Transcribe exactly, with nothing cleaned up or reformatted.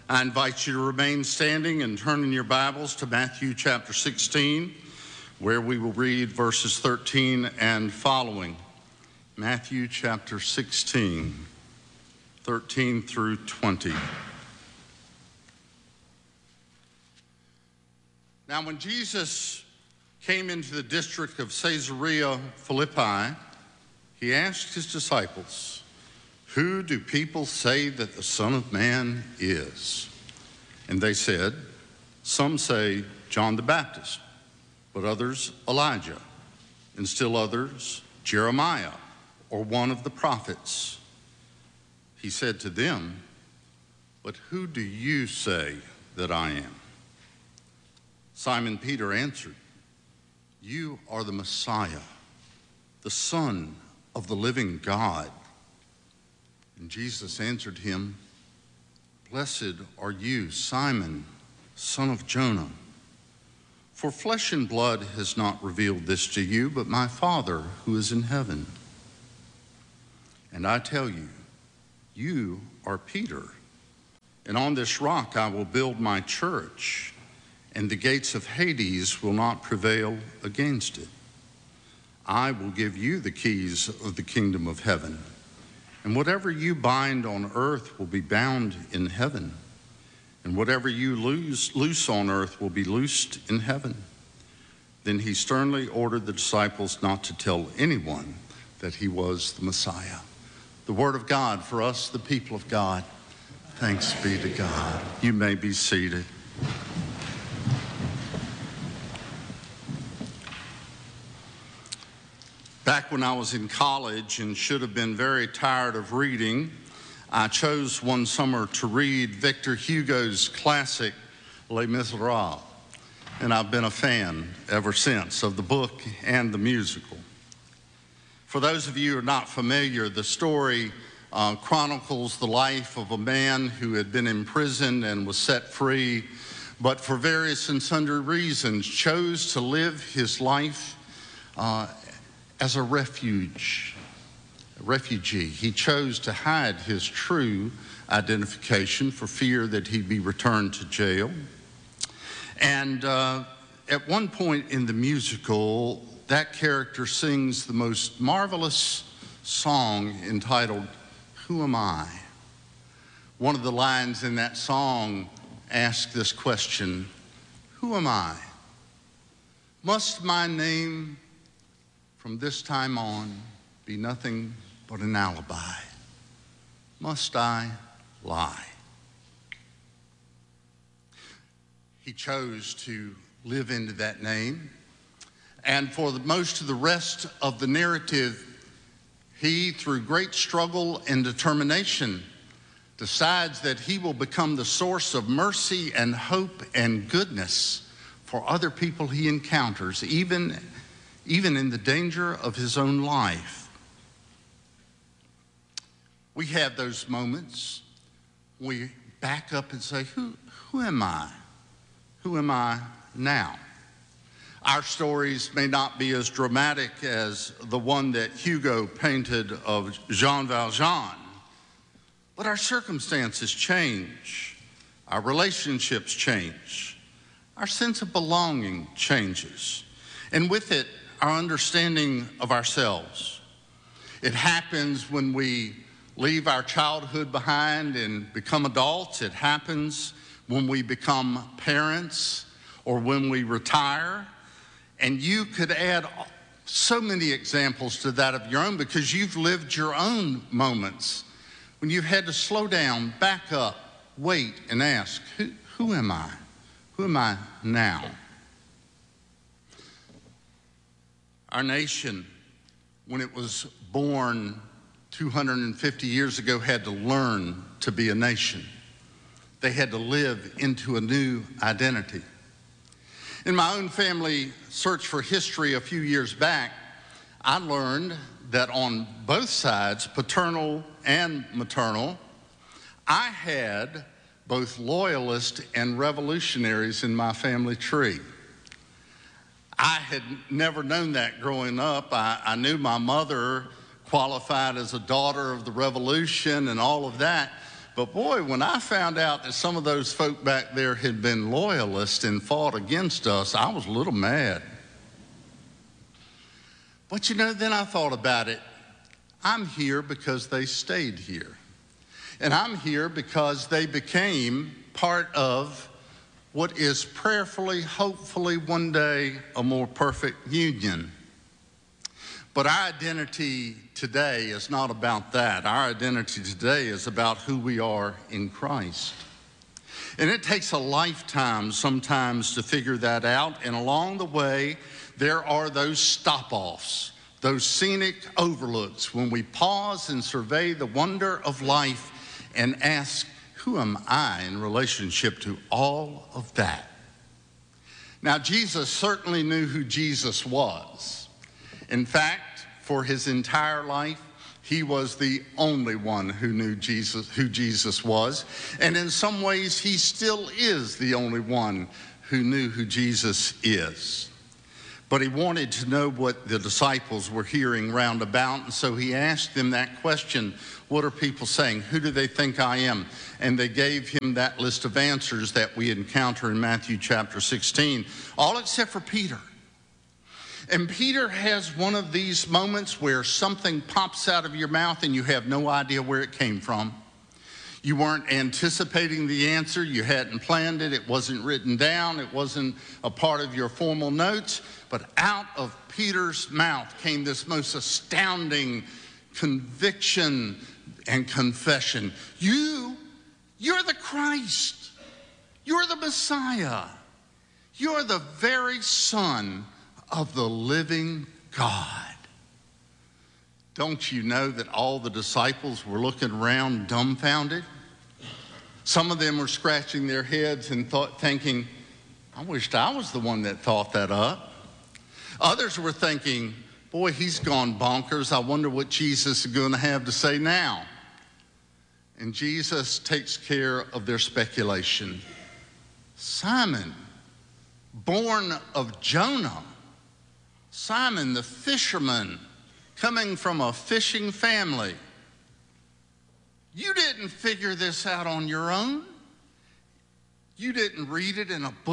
I invite you to remain standing and turn in your Bibles to Matthew chapter sixteen, where we will read verses thirteen and following. Matthew chapter sixteen, thirteen through twenty. Now, when Jesus came into the district of Caesarea Philippi, he asked his disciples, "Who do people say that the Son of Man is?" And they said, "Some say John the Baptist, but others Elijah, and still others Jeremiah, or one of the prophets." He said to them, "But who do you say that I am?" Simon Peter answered, "You are the Messiah, the Son of the living God." And Jesus answered him, "Blessed are you, Simon, son of Jonah, for flesh and blood has not revealed this to you, but my Father who is in heaven. And I tell you, you are Peter, and on this rock I will build my church, and the gates of Hades will not prevail against it. I will give you the keys of the kingdom of heaven, and whatever you bind on earth will be bound in heaven, and whatever you loose, loose on earth will be loosed in heaven." Then he sternly ordered the disciples not to tell anyone that he was the Messiah. The word of God for us, the people of God. Thanks be to God. You may be seated. Back when I was in college and should have been very tired of reading, I chose one summer to read Victor Hugo's classic, Les Miserables, and I've been a fan ever since of the book and the musical. For those of you who are not familiar, the story uh, chronicles the life of a man who had been imprisoned and was set free, but for various and sundry reasons chose to live his life uh, as a refuge, a refugee. He chose to hide his true identification for fear that he'd be returned to jail. And uh, at one point in the musical, that character sings the most marvelous song entitled, "Who Am I?" One of the lines in that song asks this question, "Who am I? Must my name from this time on be nothing but an alibi? Must I lie?" He chose to live into that name. And for the, most of the rest of the narrative, he, through great struggle and determination, decides that he will become the source of mercy and hope and goodness for other people he encounters, even even in the danger of his own life. We have those moments. We back up and say, who, who am I? Who am I now? Our stories may not be as dramatic as the one that Hugo painted of Jean Valjean, but our circumstances change. Our relationships change. Our sense of belonging changes. And with it, our understanding of ourselves. It happens when we leave our childhood behind and become adults. It happens when we become parents or when we retire. And you could add so many examples to that of your own because you've lived your own moments when you've had to slow down, back up, wait, and ask, who, who am I? Who am I now? Our nation, when it was born two hundred fifty years ago, had to learn to be a nation. They had to live into a new identity. In my own family search for history a few years back, I learned that on both sides, paternal and maternal, I had both loyalists and revolutionaries in my family tree. I had never known that growing up. I, I knew my mother qualified as a daughter of the revolution and all of that, But boy, when I found out that some of those folk back there had been loyalists and fought against us, I was a little mad. But you know, then I thought about it. I'm here because they stayed here. And I'm here because they became part of what is prayerfully, hopefully one day, a more perfect union. But our identity today is not about that. Our identity today is about who we are in Christ. And it takes a lifetime sometimes to figure that out. And along the way, there are those stop-offs, those scenic overlooks when we pause and survey the wonder of life and ask, who am I in relationship to all of that? Now, Jesus certainly knew who Jesus was. In fact, for his entire life, he was the only one who knew Jesus, who Jesus was. And in some ways, he still is the only one who knew who Jesus is. But he wanted to know what the disciples were hearing round about, and so he asked them that question, what are people saying? Who do they think I am? And they gave him that list of answers that we encounter in Matthew chapter sixteen, all except for Peter. And Peter has one of these moments where something pops out of your mouth and you have no idea where it came from. You weren't anticipating the answer. You hadn't planned it. It wasn't written down. It wasn't a part of your formal notes. But out of Peter's mouth came this most astounding conviction and confession. You, you're the Christ. You're the Messiah. You're the very Son of the living God. Don't you know that all the disciples were looking around dumbfounded? Some of them were scratching their heads and thought, thinking, I wished I was the one that thought that up. Others were thinking, boy, he's gone bonkers. I wonder what Jesus is going to have to say now. And Jesus takes care of their speculation. Simon, born of Jonah, Simon the fisherman, coming from a fishing family. You didn't figure this out on your own. You didn't read it in a book.